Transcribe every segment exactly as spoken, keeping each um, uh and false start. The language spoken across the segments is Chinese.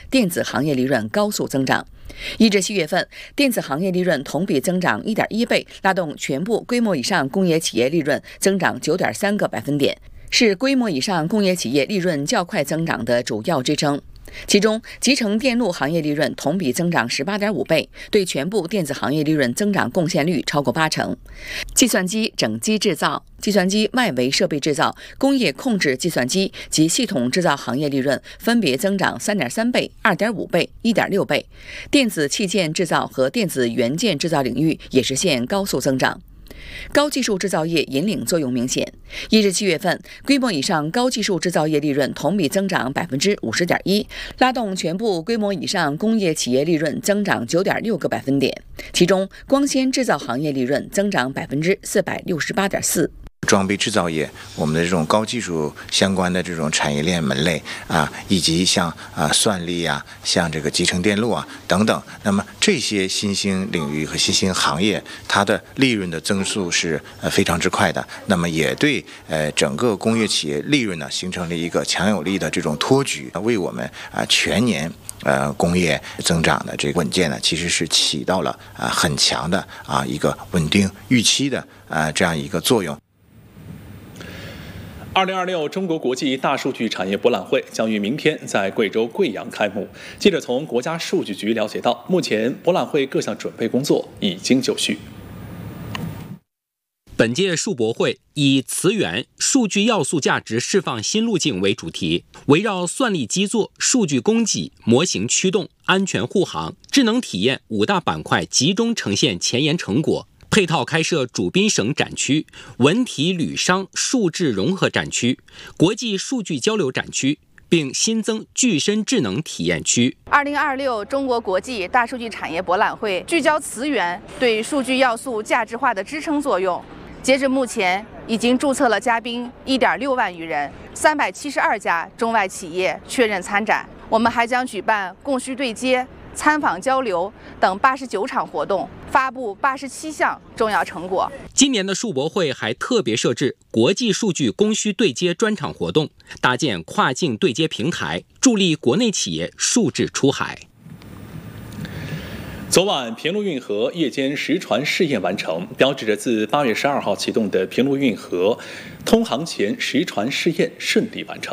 电子行业利润高速增长。一至七月份，电子行业利润同比增长 一点一倍，拉动全部规模以上工业企业利润增长 九点三个百分点，是规模以上工业企业利润较快增长的主要支撑。其中，集成电路行业利润同比增长 十八点五倍，对全部电子行业利润增长贡献率超过八成。计算机整机制造、计算机外围设备制造、工业控制计算机及系统制造行业利润分别增长 三点三倍、二点五倍、一点六倍。电子器件制造和电子元件制造领域也实现高速增长。高技术制造业引领作用明显。一至七月份，规模以上高技术制造业利润同比增长 百分之五十点一， 拉动全部规模以上工业企业利润增长 九点六个百分点。其中，光纤制造行业利润增长 百分之四百六十八点四。 装备制造业，我们的这种高技术相关的这种产业链门类啊，以及像啊算力啊，像这个集成电路啊等等，那么这些新兴领域和新兴行业，它的利润的增速是呃非常之快的，那么也对呃整个工业企业利润呢形成了一个强有力的这种托举，为我们啊全年呃工业增长的这个稳健呢，其实是起到了啊很强的啊一个稳定预期的啊这样一个作用。 二零二六中国国际大数据产业博览会将于明天在贵州贵阳开幕。记者从国家数据局了解到，目前博览会各项准备工作已经就绪。 本届数博会以词源、数据要素价值释放新路径为主题，围绕算力基座、数据供给、模型驱动、安全护航、智能体验五大板块集中呈现前沿成果。配套开设主宾省展区、文体旅商数智融合展区、国际数据交流展区，并新增具身智能体验区。 二零二六中国国际大数据产业博览会聚焦词源对数据要素价值化的支撑作用。截至目前，已经注册了嘉宾一点六万余人，三百七十二家中外企业确认参展。我们还将举办供需对接、参访交流等八十九场活动，发布八十七项重要成果。 今年的数博会还特别设置国际数据供需对接专场活动，搭建跨境对接平台，助力国内企业数字出海。 昨晚，平陆运河夜间实船试验完成，标志着自八月十二号启动的平陆运河通航前实船试验顺利完成。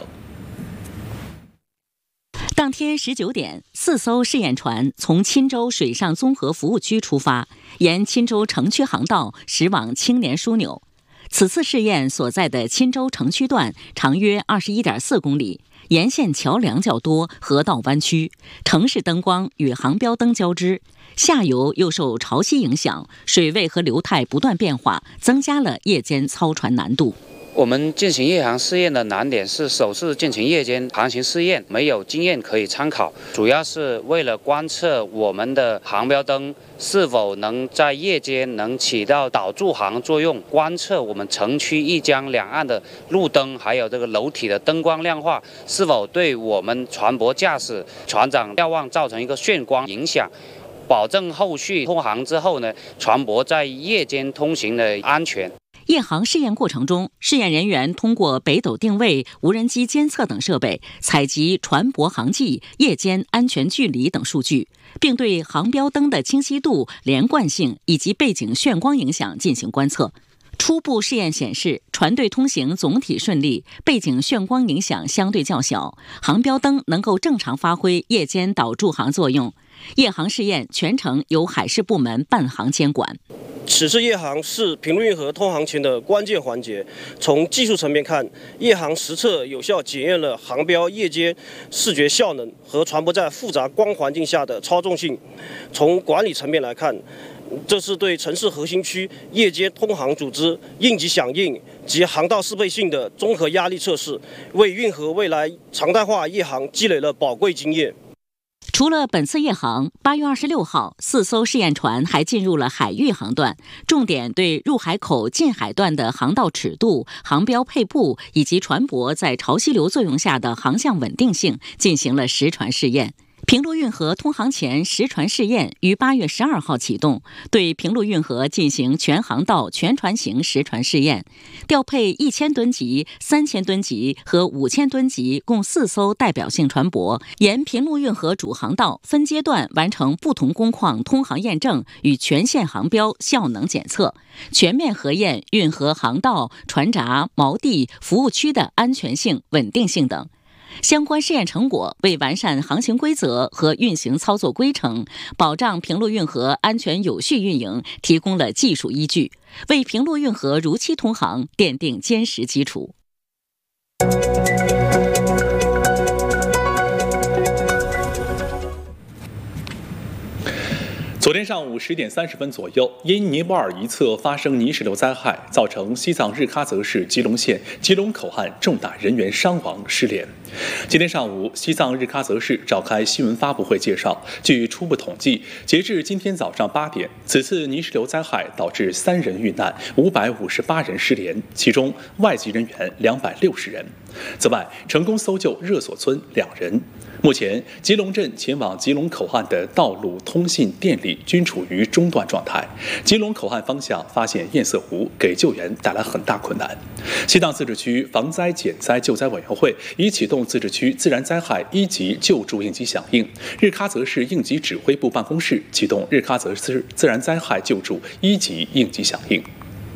当天十九点，四艘试验船从钦州水上综合服务区出发，沿钦州城区航道驶往青年枢纽。此次试验所在的钦州城区段长约 二十一点四公里，沿线桥梁较多，河道弯曲，城市灯光与航标灯交织。下游又受潮汐影响，水位和流态不断变化，增加了夜间操船难度。 我们进行夜航试验的难点是首次进行夜间航行试验，没有经验可以参考，主要是为了观测我们的航标灯是否能在夜间能起到导助航作用，观测我们城区一江两岸的路灯还有这个楼体的灯光亮化是否对我们船舶驾驶船长瞭望造成一个眩光影响，保证后续通航之后呢，船舶在夜间通行的安全。 夜航试验过程中，试验人员通过北斗定位、无人机监测等设备，采集船舶航迹、夜间安全距离等数据，并对航标灯的清晰度、连贯性以及背景眩光影响进行观测。初步试验显示，船队通行总体顺利，背景眩光影响相对较小，航标灯能够正常发挥夜间导助航作用。夜航试验全程由海事部门办航监管。 此次夜航是平陆运河通航前的关键环节。从技术层面看，夜航实测有效检验了航标夜间视觉效能和船舶在复杂光环境下的操纵性。从管理层面来看，这是对城市核心区夜间通航组织应急响应及航道适配性的综合压力测试，为运河未来常态化夜航积累了宝贵经验。 除了本次夜航，八月二十六号，四艘试验船还进入了海域航段，重点对入海口近海段的航道尺度、航标配布以及船舶在潮汐流作用下的航向稳定性进行了实船试验。 平陆运河通航前实船试验于八月十二号启动，对平陆运河进行全航道全船型实船试验，调配一千吨级、三千吨级和五千吨级共四艘代表性船舶，沿平陆运河主航道分阶段完成不同工况通航验证与全线航标效能检测，全面核验运河航道、船闸、锚地、服务区的安全性、稳定性等。相关试验成果为完善航行规则和运行操作规程，保障平陆运河安全有序运营提供了技术依据，为平陆运河如期通航奠定坚实基础。 昨天上午十点三十分左右，因尼泊尔一侧发生泥石流灾害，造成西藏日喀则市吉隆县吉隆口岸重大人员伤亡失联。今天上午，西藏日喀则市召开新闻发布会介绍，据初步统计，截至今天早上八点，此次泥石流灾害导致三人遇难，五百五十八人失联，其中外籍人员两百六十人。此外，成功搜救热所村两人。目前，吉隆镇前往吉隆口岸的道路、通信、电力均处于中断状态。吉隆口岸方向发现堰塞湖，给救援带来很大困难。西藏自治区防灾减灾救灾委员会已启动自治区自然灾害一级救助应急响应，日喀则市应急指挥部办公室启动日喀则市自然灾害救助一级应急响应。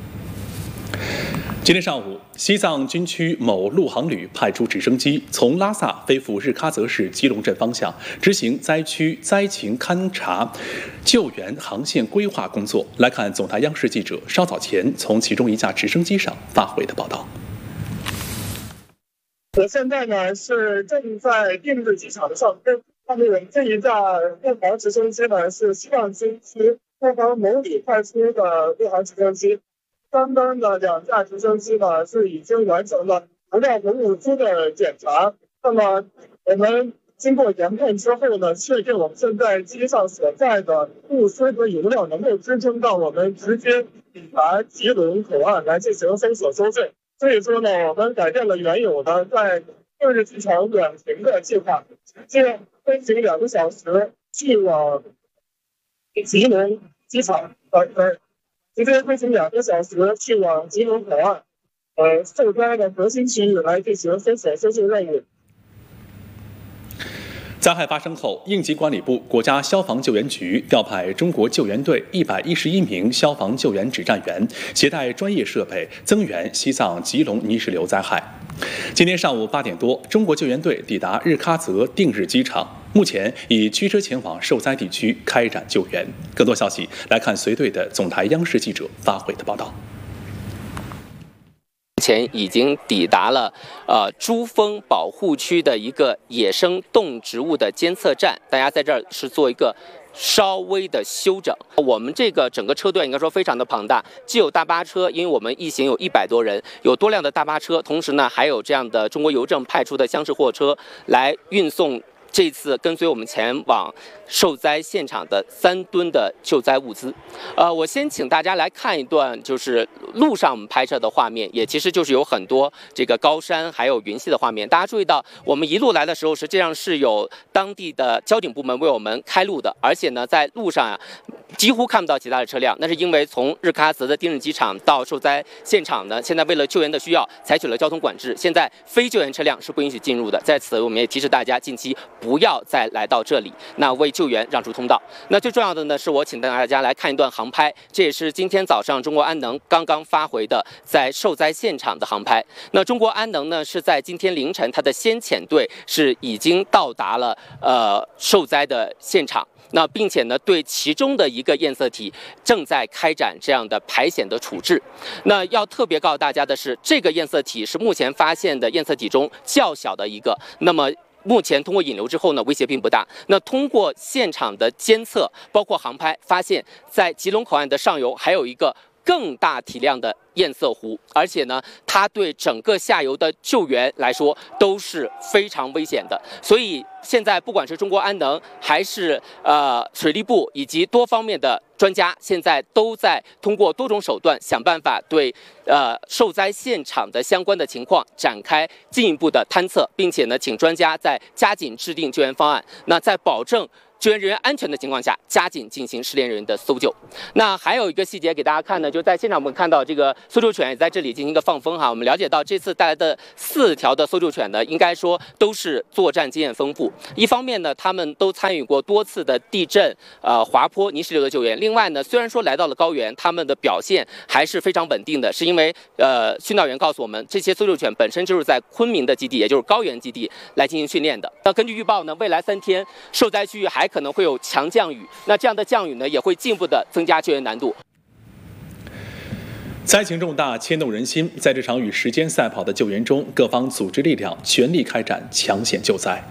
今天上午，西藏军区某陆航旅派出直升机从拉萨飞赴日喀则市吉隆镇方向，执行灾区灾情勘察、救援航线规划工作。来看总台央视记者稍早前从其中一架直升机上发回的报道。 我现在呢是正在定制机场的上空，那么我们这一架陆航直升机呢是西藏军区陆航某旅派出的陆航直升机。刚刚的两架直升机呢是已经完成了油料和物资的检查。那么我们经过研判之后呢，确定我们现在机上所在的物资和油料能够支撑到我们直接抵达吉隆口岸来进行搜索搜救。所以说呢，我们改变了原有的在各日机场远行的计划，直接飞行两个小时去往吉隆机场，呃呃。直接飞行两个小时去往吉隆口岸，呃，受灾的核心区域来进行搜索搜救任务。 灾害发生后，应急管理部、国家消防救援局调派中国救援队一百一十一名消防救援指战员，携带专业设备增援西藏吉隆泥石流灾害。今天上午八点多，中国救援队抵达日喀则定日机场，目前已驱车前往受灾地区开展救援。更多消息来看随队的总台央视记者发回的报道。 目前已经抵达了呃珠峰保护区的一个野生动植物的监测站，大家在这儿是做一个稍微的休整。我们这个整个车队应该说非常的庞大，既有大巴车，因为我们一行有一百多人，有多辆的大巴车，同时呢还有这样的中国邮政派出的厢式货车来运送这次跟随我们前往受灾现场的三吨的救灾物资。呃，我先请大家来看一段就是路上我们拍摄的画面，也其实就是有很多这个高山还有云系的画面。大家注意到，我们一路来的时候，实际上是有当地的交警部门为我们开路的，而且呢，在路上啊，几乎看不到其他的车辆。那是因为从日喀则的定日机场到受灾现场呢，现在为了救援的需要，采取了交通管制，现在非救援车辆是不允许进入的。在此，我们也提示大家，近期不要再来到这里，那为救援让出通道。那最重要的呢，是我请大家来看一段航拍，这也是今天早上中国安能刚刚发回的在受灾现场的航拍。那中国安能呢，是在今天凌晨，它的先遣队是已经到达了呃受灾的现场。那并且呢，对其中的一个堰塞体正在开展这样的排险的处置。那要特别告诉大家的是，这个堰塞体是目前发现的堰塞体中较小的一个。那么目前通过引流之后呢，威胁并不大。那通过现场的监测，包括航拍，发现在吉隆口岸的上游还有一个更大体量的堰塞湖，而且呢，它对整个下游的救援来说都是非常危险的。所以现在不管是中国安能，还是呃水利部以及多方面的专家，现在都在通过多种手段想办法对呃受灾现场的相关的情况展开进一步的探测，并且呢，请专家在加紧制定救援方案。那在保证救援人员安全的情况下，加紧进行失联人员的搜救。那还有一个细节给大家看呢，就在现场我们看到这个搜救犬也在这里进行一个放风哈。我们了解到这次带来的四条的搜救犬呢，应该说都是作战经验丰富。一方面呢，他们都参与过多次的地震、呃滑坡、泥石流的救援。另外呢，虽然说来到了高原，他们的表现还是非常稳定的，是因为呃训导员告诉我们，这些搜救犬本身就是在昆明的基地，也就是高原基地来进行训练的。那根据预报呢，未来三天受灾区域还可能会有强降雨，那这样的降雨呢，也会进一步的增加救援难度。 灾情重大，牵动人心。在这场与时间赛跑的救援中，各方组织力量全力开展抢险救灾。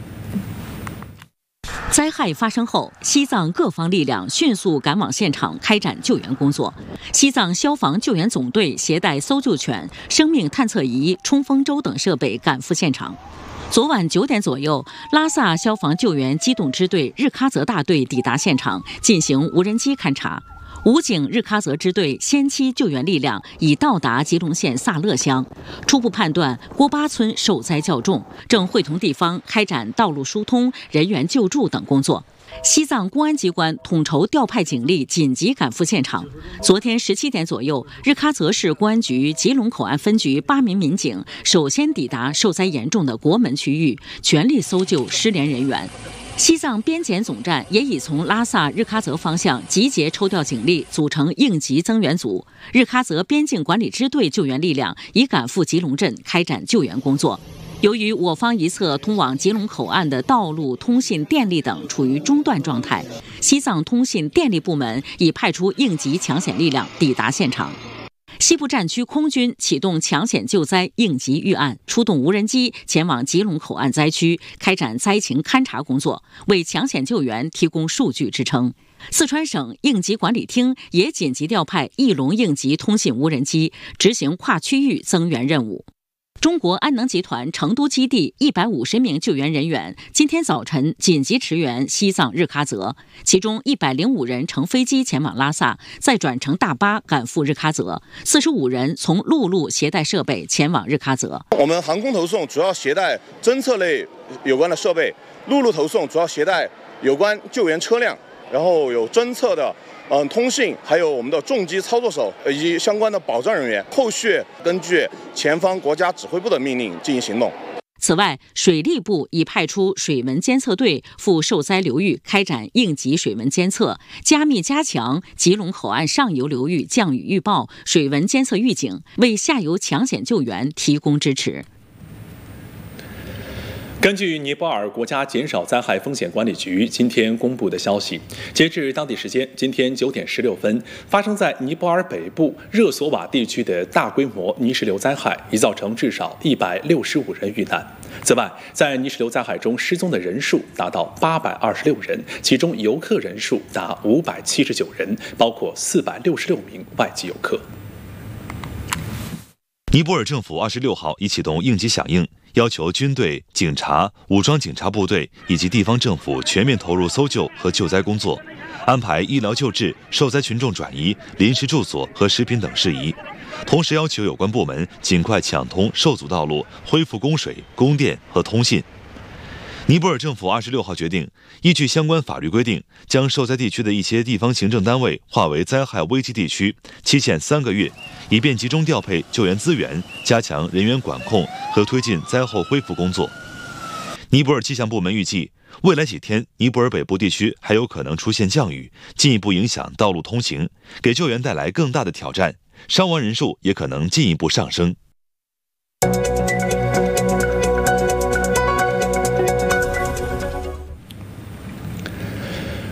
灾害发生后，西藏各方力量迅速赶往现场开展救援工作。西藏消防救援总队携带搜救犬、生命探测仪、冲锋舟等设备赶赴现场。昨晚九点左右，拉萨消防救援机动支队日喀则大队抵达现场，进行无人机勘察。武警日喀则支队先期救援力量已到达吉隆县萨勒乡，初步判断郭巴村受灾较重，正会同地方开展道路疏通、人员救助等工作。西藏公安机关统筹调派警力，紧急赶赴现场。昨天十七点左右，日喀则市公安局吉隆口岸分局八名民警首先抵达受灾严重的国门区域，全力搜救失联人员。西藏边检总站也已从拉萨、日喀则方向集结抽调警力，组成应急增援组。日喀则边境管理支队救援力量已赶赴吉隆镇开展救援工作。由于我方一侧通往吉隆口岸的道路、通信、电力等处于中断状态，西藏通信电力部门已派出应急抢险力量抵达现场。西部战区空军启动抢险救灾应急预案，出动无人机前往吉隆口岸灾区，开展灾情勘察工作，为抢险救援提供数据支撑。四川省应急管理厅也紧急调派翼龙应急通信无人机，执行跨区域增援任务。中国安能集团成都基地一百五十名救援人员今天早晨紧急驰援西藏日喀则，其中一百零五人乘飞机前往拉萨，再转乘大巴赶赴日喀则，四十五人从陆路携带设备前往日喀则。 我们航空投送主要携带侦测类有关的设备，陆路投送主要携带有关救援车辆，然后有侦测的嗯，通信，还有我们的重机操作手以及相关的保障人员，后续根据前方国家指挥部的命令进行行动。 此外，水利部已派出水文监测队赴受灾流域开展应急水文监测，加密加强吉隆口岸上游流域降雨预报、水文监测预警，为下游抢险救援提供支持。 根据尼泊尔国家减少灾害风险管理局今天公布的消息，截至当地时间今天九点十六分，发生在尼泊尔北部热索瓦地区的大规模泥石流灾害已造成至少一百六十五人遇难。此外，在泥石流灾害中失踪的人数达到八百二十六人，其中游客人数达五百七十九人，包括四百六十六名外籍游客。 尼泊尔政府二十六号已启动应急响应，要求军队、警察、武装警察部队以及地方政府全面投入搜救和救灾工作，安排医疗救治、受灾群众转移、临时住所和食品等事宜。同时要求有关部门尽快抢通受阻道路，恢复供水、供电和通信。尼泊尔政府二十六号决定，依据相关法律规定，将受灾地区的一些地方行政单位划为灾害危机地区，期限三个月，以便集中调配救援资源，加强人员管控和推进灾后恢复工作。尼泊尔气象部门预计，未来几天尼泊尔北部地区还有可能出现降雨，进一步影响道路通行，给救援带来更大的挑战，伤亡人数也可能进一步上升。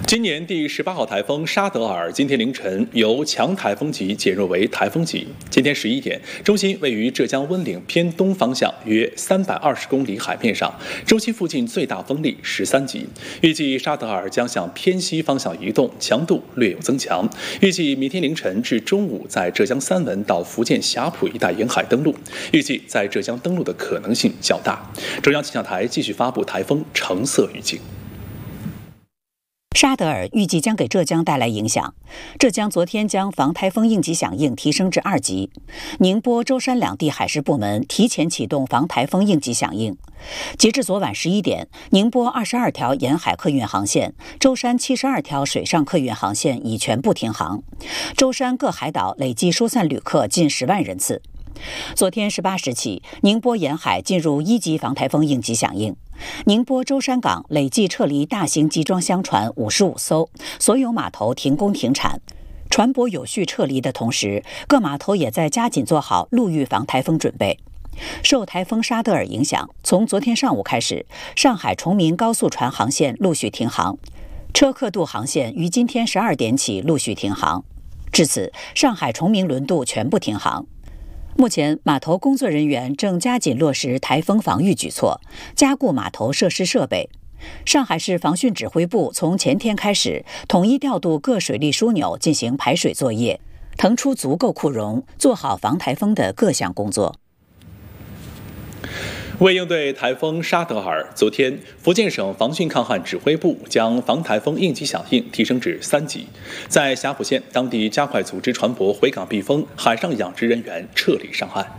今年第十八号台风沙德尔今天凌晨由强台风级减弱为台风级。今天十一点，中心位于浙江温岭偏东方向约三百二十公里海面上，中心附近最大风力十三级。预计沙德尔将向偏西方向移动，强度略有增强。预计明天凌晨至中午在浙江三文到福建霞浦一带沿海登陆，预计在浙江登陆的可能性较大。中央气象台继续发布台风橙色预警。 沙德尔预计将给浙江带来影响。浙江昨天将防台风应急响应提升至二级，宁波、舟山两地海事部门提前启动防台风应急响应。截至昨晚十一点，宁波二十二条沿海客运航线、舟山七十二条水上客运航线已全部停航，舟山各海岛累计疏散旅客近十万人次。昨天十八时起，宁波沿海进入一级防台风应急响应。宁波舟山港累计撤离大型集装箱船五十五艘，所有码头停工停产。船舶有序撤离的同时，各码头也在加紧做好陆域防台风准备。受台风沙德尔影响，从昨天上午开始，上海崇明高速船航线陆续停航，车客渡航线于今天十二点起陆续停航。至此，上海崇明轮渡全部停航。目前，码头工作人员正加紧落实台风防御举措，加固码头设施设备。上海市防汛指挥部从前天开始，统一调度各水利枢纽进行排水作业，腾出足够库容，做好防台风的各项工作。 为应对台风沙德尔，昨天福建省防汛抗旱指挥部将防台风应急响应提升至三级，在霞浦县当地加快组织船舶回港避风，海上养殖人员撤离上岸。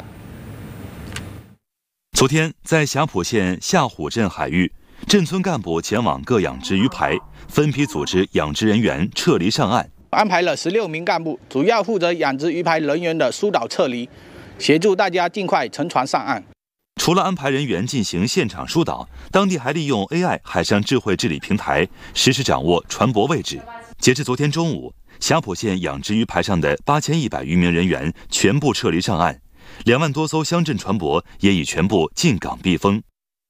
昨天，在霞浦县下虎镇海域，镇村干部前往各养殖鱼排，分批组织养殖人员撤离上岸。 安排了十六名干部，主要负责养殖鱼排人员的疏导撤离，协助大家尽快乘船上岸。 除了安排人员进行现场疏导，当地还利用 A I 海上智慧治理平台实时掌握船舶位置。截至昨天中午，霞浦县养殖鱼排上的八千一百余名人员全部撤离上岸，两万多艘乡镇船舶也已全部进港避风。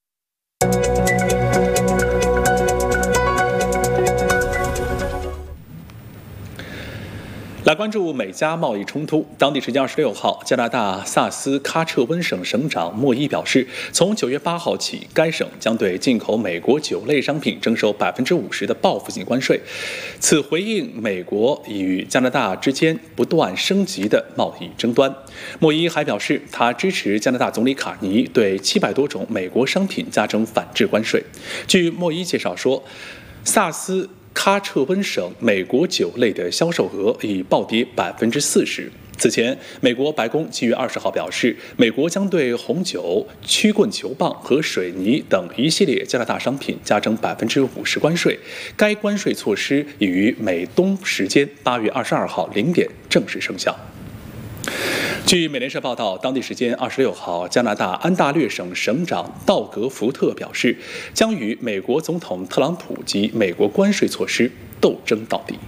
来关注美加贸易冲突。当地时间二十六号，加拿大萨斯喀彻温省省长莫伊表示，从九月八号起，该省将对进口美国酒类商品征收百分之五十的报复性关税。此回应美国与加拿大之间不断升级的贸易争端。莫伊还表示，他支持加拿大总理卡尼对七百多种美国商品加征反制关税。据莫伊介绍说，萨斯喀彻温省美国酒类的销售额已暴跌百分之四十。此前，美国白宫七月二十号表示，美国将对红酒、曲棍球棒和水泥等一系列加拿大商品加征百分之五十关税。该关税措施已于美东时间八月二十二号零点正式生效。据美联社报道，当地时间二十六号，加拿大安大略省省长道格·福特表示，将与美国总统特朗普及美国关税措施斗争到底。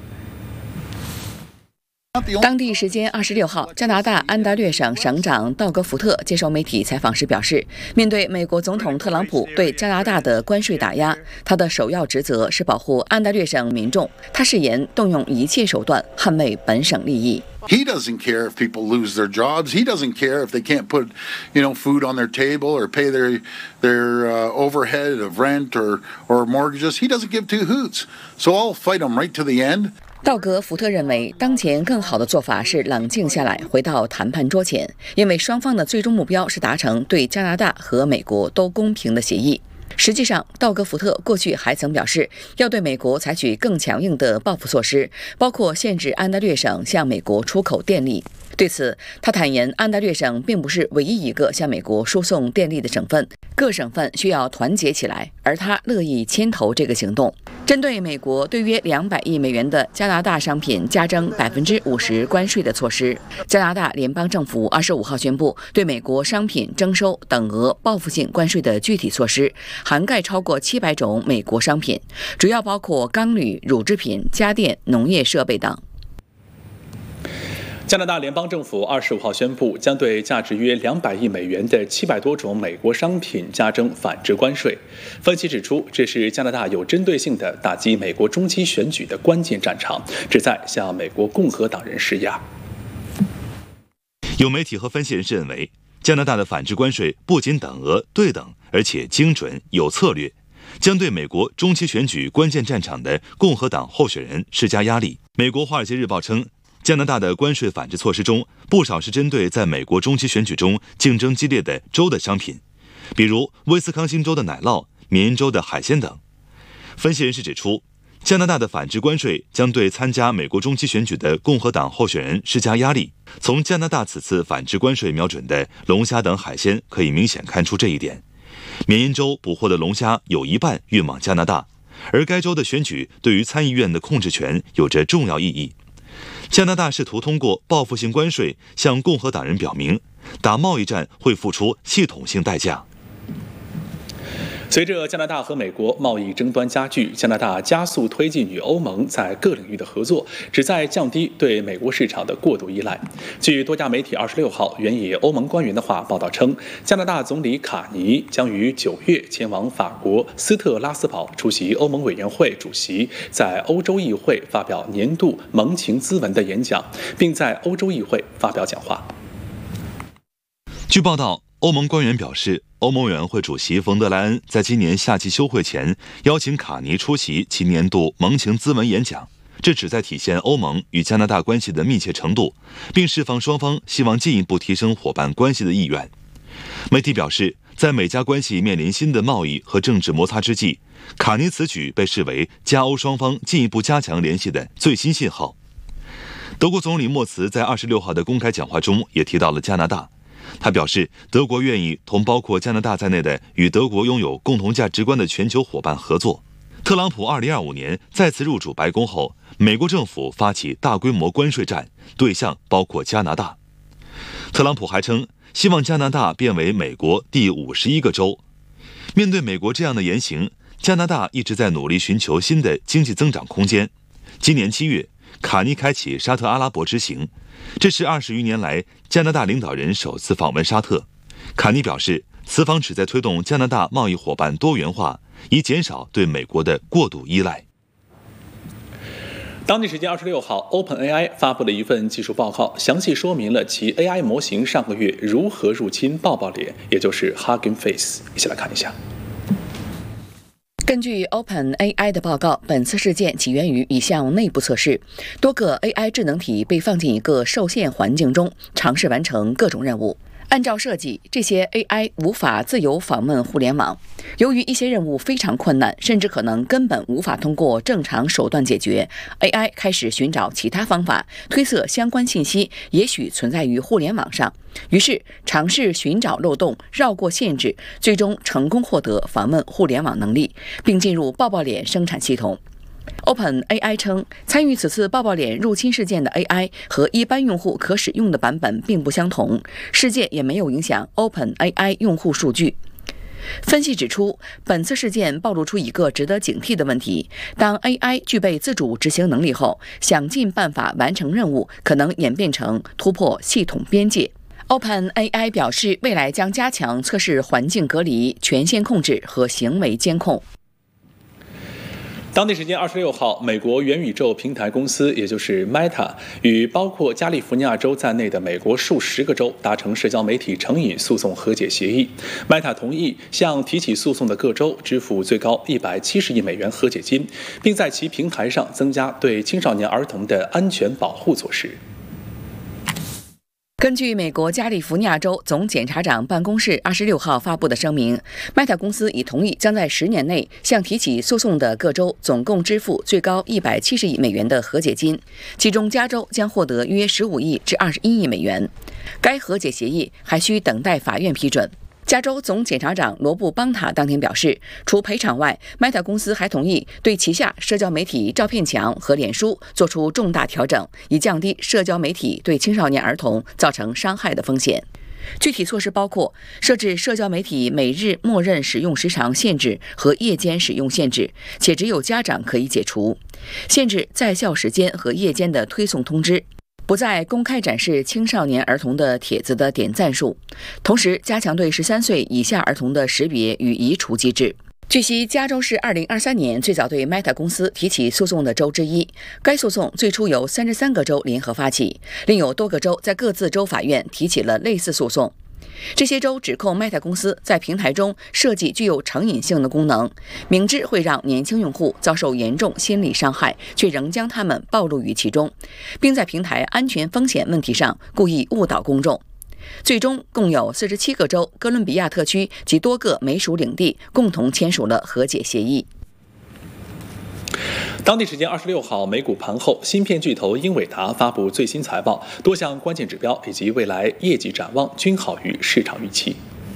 当地时间二十六号，加拿大安大略省省长道格·福特接受媒体采访时表示，面对美国总统特朗普对加拿大的关税打压，他的首要职责是保护安大略省民众。他誓言动用一切手段捍卫本省利益。 He doesn't care if people lose their jobs. He doesn't care if they can't put, you know, food on their table or pay their their uh, overhead of rent or or mortgages. He doesn't give two hoots. So I'll fight him right to the end. 道格·福特认为，当前更好的做法是冷静下来，回到谈判桌前，因为双方的最终目标是达成对加拿大和美国都公平的协议。实际上，道格·福特过去还曾表示，要对美国采取更强硬的报复措施，包括限制安大略省向美国出口电力。对此，他坦言，安大略省并不是唯一一个向美国输送电力的省份，各省份需要团结起来，而他乐意牵头这个行动。针对美国对约两百亿美元的加拿大商品加征百分之五十关税的措施，加拿大联邦政府二十五号宣布对美国商品征收等额报复性关税的具体措施，涵盖超过七百种美国商品，主要包括钢铝、乳制品、家电、农业设备等。 加拿大联邦政府二十五号宣布，将对价值约两百亿美元的七百多种美国商品加征反制关税。分析指出，这是加拿大有针对性地打击美国中期选举的关键战场，旨在向美国共和党人施压。 有媒体和分析人士认为，加拿大的反制关税不仅等额对等，而且精准有策略，将对美国中期选举关键战场的共和党候选人施加压力。美国《华尔街日报》称，加拿大的关税反制措施中，不少是针对在美国中期选举中竞争激烈的州的商品，比如威斯康星州的奶酪、缅因州的海鲜等。分析人士指出，加拿大的反制关税将对参加美国中期选举的共和党候选人施加压力。从加拿大此次反制关税瞄准的龙虾等海鲜可以明显看出这一点。缅因州捕获的龙虾有一半运往加拿大，而该州的选举对于参议院的控制权有着重要意义。加拿大试图通过报复性关税向共和党人表明，打贸易战会付出系统性代价。 随着加拿大和美国贸易争端加剧，加拿大加速推进与欧盟在各领域的合作，旨在降低对美国市场的过度依赖。据多家媒体二十六号援引欧盟官员的话报道称，加拿大总理卡尼将于九月前往法国斯特拉斯堡出席欧盟委员会主席在欧洲议会发表年度盟情咨文的演讲，并在欧洲议会发表讲话。 据报道，欧盟官员表示，欧盟委员会主席冯德莱恩在今年夏季休会前邀请卡尼出席其年度盟情咨文演讲，这旨在体现欧盟与加拿大关系的密切程度，并释放双方希望进一步提升伙伴关系的意愿。媒体表示，在美加关系面临新的贸易和政治摩擦之际，卡尼此举被视为加欧双方进一步加强联系的最新信号。德国总理默茨在二十六号的公开讲话中也提到了加拿大。他表示，德国愿意同包括加拿大在内的与德国拥有共同价值观的全球伙伴合作。特朗普二零二五年再次入主白宫后，美国政府发起大规模关税战，对象包括加拿大。特朗普还称，希望加拿大变为美国第五十一个州。面对美国这样的言行，加拿大一直在努力寻求新的经济增长空间。今年七月，卡尼开启沙特阿拉伯之行，这是二十余年来加拿大领导人首次访问沙特。卡尼表示，此访旨在推动加拿大贸易伙伴多元化，以减少对美国的过度依赖。 当地时间二十六号 ，OpenAI 发布了一份技术报告，详细说明了其 A I 模型上个月如何入侵抱抱脸，也就是 Hugging Face。一起来看一下。 根据 OpenAI 的报告，本次事件起源于一项内部测试，多个 A I 智能体被放进一个受限环境中，尝试完成各种任务。按照设计，这些 A I 无法自由访问互联网。由于一些任务非常困难，甚至可能根本无法通过正常手段解决， A I 开始寻找其他方法，推测相关信息也许存在于互联网上。于是尝试寻找漏洞，绕过限制，最终成功获得访问互联网能力，并进入抱抱脸生产系统。OpenAI 称，参与此次抱抱脸入侵事件的 A I 和一般用户可使用的版本并不相同，事件也没有影响 OpenAI 用户数据。分析指出，本次事件暴露出一个值得警惕的问题：当 A I 具备自主执行能力后，想尽办法完成任务，可能演变成突破系统边界。OpenAI 表示，未来将加强测试环境隔离、权限控制和行为监控。 当地时间二十六号，美国元宇宙平台公司，也就是 Meta， 与包括加利福尼亚州在内的美国数十个州达成社交媒体成瘾诉讼和解协议。Meta 同意向提起诉讼的各州支付最高一百七十亿美元和解金，并在其平台上增加对青少年儿童的安全保护措施。 根据美国加利福尼亚州总检察长办公室二十六号发布的声明 ，Meta 公司已同意将在十年内向提起诉讼的各州总共支付最高一百七十亿美元的和解金，其中加州将获得约十五亿至二十一亿美元。该和解协议还需等待法院批准。加州总检察长罗布邦塔当天表示，除赔偿外 ，Meta 公司还同意对旗下社交媒体照片墙和脸书做出重大调整，以降低社交媒体对青少年儿童造成伤害的风险。具体措施包括设置社交媒体每日默认使用时长限制和夜间使用限制，且只有家长可以解除；限制在校时间和夜间的推送通知。 不再公开展示青少年儿童的帖子的点赞数，同时加强对十三岁以下儿童的识别与移除机制。据悉，加州是二零二三年最早对 Meta 公司提起诉讼的州之一。该诉讼最初由三十三个州联合发起，另有多个州在各自州法院提起了类似诉讼。这些州指控 Meta 公司在平台中设计具有成瘾性的功能，明知会让年轻用户遭受严重心理伤害，却仍将他们暴露于其中，并在平台安全风险问题上故意误导公众。最终，共有四十七个州、哥伦比亚特区及多个美属领地共同签署了和解协议。 当地时间二十六号美股盘后，芯片巨头英伟达发布最新财报，多项关键指标以及未来业绩展望均好于市场预期。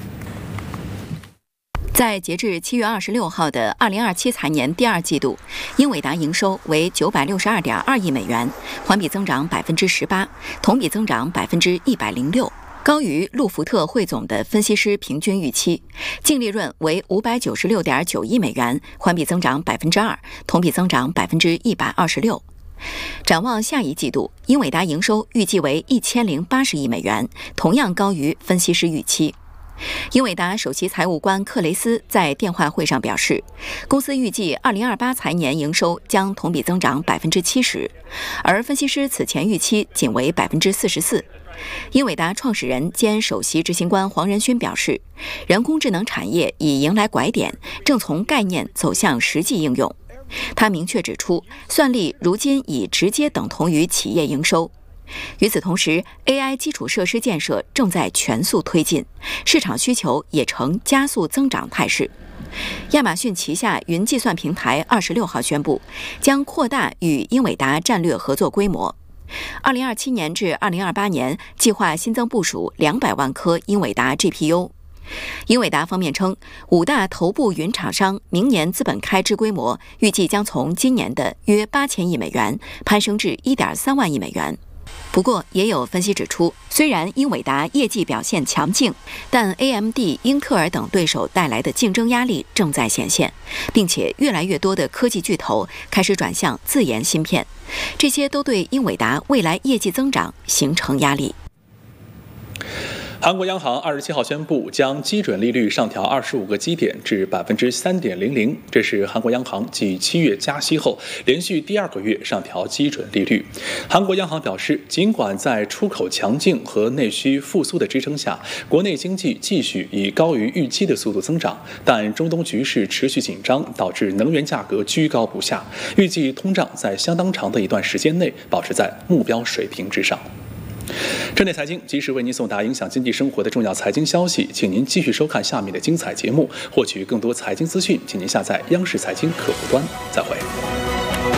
在截至七月二十六号的二零二七财年第二季度，英伟达营收为九百六十二点二亿美元，环比增长百分之十八，同比增长百分之一百零六。高于路福特汇总的分析师平均预期，净利润为五百九十六点九亿美元，环比增长百分之二，同比增长百分之一百二十六。展望下一季度，英伟达营收预计为一千零八十亿美元，同样高于分析师预期。英伟达首席财务官克雷斯在电话会上表示，公司预计二零二八财年营收将同比增长百分之七十，而分析师此前预期仅为百分之四十四。英伟达创始人兼首席执行官黄仁勋表示，人工智能产业已迎来拐点，正从概念走向实际应用。他明确指出，算力如今已直接等同于企业营收。与此同时 ，A I 基础设施建设正在全速推进，市场需求也呈加速增长态势。亚马逊旗下云计算平台二十六号宣布，将扩大与英伟达战略合作规模。二零二七年至二零二八年，计划新增部署两百万颗英伟达 G P U。英伟达方面称，五大头部云厂商明年资本开支规模预计将从今年的约八千亿美元攀升至一点三万亿美元。不过，也有分析指出，虽然英伟达业绩表现强劲，但 A M D、英特尔等对手带来的竞争压力正在显现，并且越来越多的科技巨头开始转向自研芯片，这些都对英伟达未来业绩增长形成压力。 韩国央行二十七号宣布，将基准利率上调二十五个基点至百分之三点零零，这是韩国央行继七月加息后连续第二个月上调基准利率。韩国央行表示，尽管在出口强劲和内需复苏的支撑下，国内经济继续以高于预期的速度增长，但中东局势持续紧张，导致能源价格居高不下，预计通胀在相当长的一段时间内保持在目标水平之上。正点财经及时为您送达影响经济生活的重要财经消息，请您继续收看下面的精彩节目。获取更多财经资讯，请您下载央视财经客户端。再会。